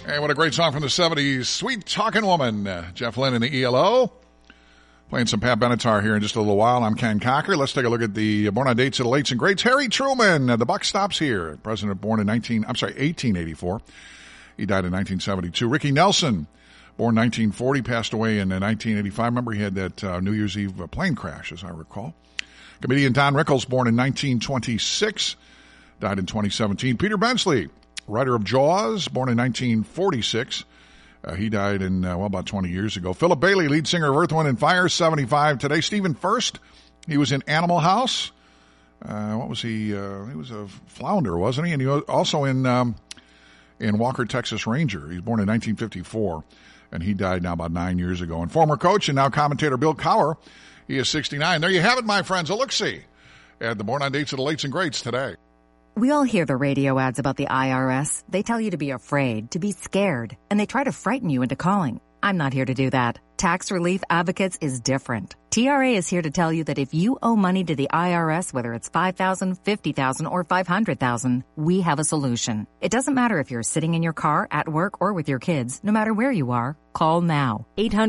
Hey, what a great song from the 70s. Sweet Talking Woman. Jeff Lynne and the ELO. Playing some Pat Benatar here in just a little while. I'm Ken Cocker. Let's take a look at the born on dates of the lates and greats. Harry Truman. The buck stops here. President born in 1884. He died in 1972. Ricky Nelson, born 1940, passed away in 1985. Remember, he had that New Year's Eve plane crash, as I recall. Comedian Don Rickles, born in 1926, died in 2017. Peter Benchley, writer of Jaws, born in 1946. He died in, about 20 years ago. Philip Bailey, lead singer of Earth, Wind & Fire, 75 today. Stephen Furst, he was in Animal House. What was he? He was a flounder, wasn't he? And he was also in Walker, Texas Ranger. He was born in 1954, and he died now about 9 years ago. And former coach and now commentator Bill Cowher, he is 69. There you have it, my friends. A look-see at the Born on Dates of the Lates and Greats today. We all hear the radio ads about the IRS. They tell you to be afraid, to be scared, and they try to frighten you into calling. I'm not here to do that. Tax Relief Advocates is different. TRA is here to tell you that if you owe money to the IRS, whether it's $5,000, $50,000, or $500,000, we have a solution. It doesn't matter if you're sitting in your car, at work, or with your kids. No matter where you are, call now.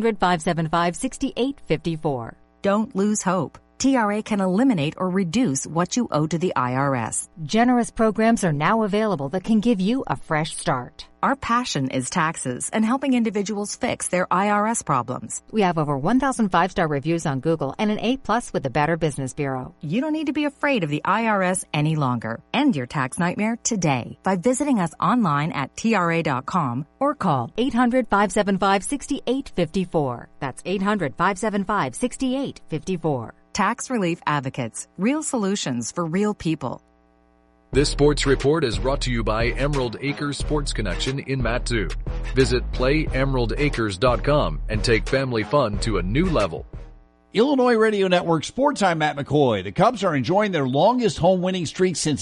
800-575-6854. Don't lose hope. TRA can eliminate or reduce what you owe to the IRS. Generous programs are now available that can give you a fresh start. Our passion is taxes and helping individuals fix their IRS problems. We have over 1,000 5-star reviews on Google and an A+ with the Better Business Bureau. You don't need to be afraid of the IRS any longer. End your tax nightmare today by visiting us online at TRA.com or call 800-575-6854. That's 800-575-6854. Tax Relief Advocates. Real solutions for real people. This sports report is brought to you by Emerald Acres Sports Connection in Mattoon. Visit playemeraldacres.com and take family fun to a new level. Illinois Radio Network Sports. I'm Matt McCoy. The Cubs are enjoying their longest home winning streak since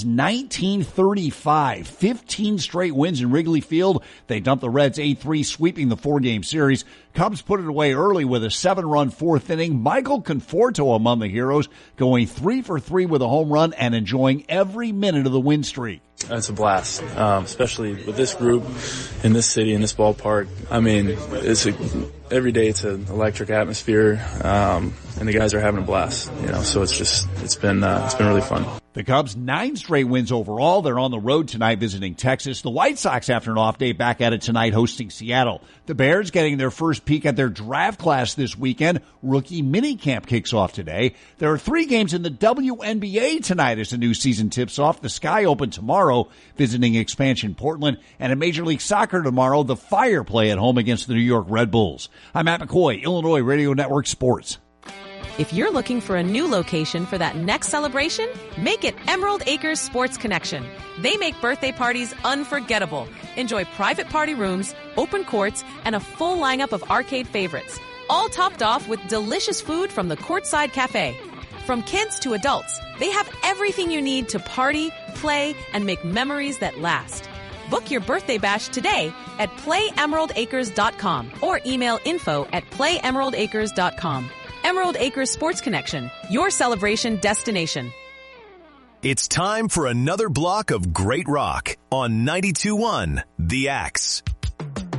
1935. 15 straight wins in Wrigley Field. They dumped the Reds 8-3, sweeping the 4-game series. Cubs put it away early with a 7-run fourth inning. Michael Conforto among the heroes, going 3 for 3 with a home run and enjoying every minute of the win streak. It's a blast, especially with this group in this city, in this ballpark. I mean, every day it's an electric atmosphere, and the guys are having a blast, so it's been really fun. The Cubs 9 straight wins overall. They're on the road tonight visiting Texas. The White Sox, after an off day, back at it tonight hosting Seattle. The Bears getting their first peek at their draft class this weekend. Rookie minicamp kicks off today. There are 3 games in the WNBA tonight as the new season tips off. The Sky Open tomorrow, visiting expansion Portland. And in Major League Soccer tomorrow, the Fire play at home against the New York Red Bulls. I'm Matt McCoy, Illinois Radio Network Sports. If you're looking for a new location for that next celebration, make it Emerald Acres Sports Connection. They make birthday parties unforgettable. Enjoy private party rooms, open courts, and a full lineup of arcade favorites, all topped off with delicious food from the Courtside Cafe. From kids to adults, they have everything you need to party, play, and make memories that last. Book your birthday bash today at playemeraldacres.com or email info@playemeraldacres.com. Emerald Acres Sports Connection, your celebration destination. It's time for another block of great rock on 92.1 The Axe.